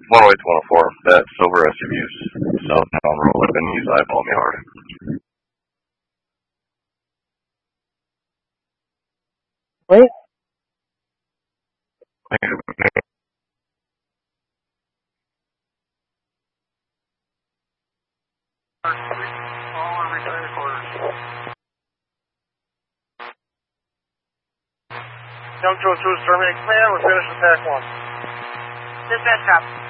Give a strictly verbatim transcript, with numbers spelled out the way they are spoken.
one oh eight to one oh four, that silver S U V's southbound road, and he's eyeballing me hard. Wait. Jump to a two is terminating command. We're finished with pack one. Dispatch drop.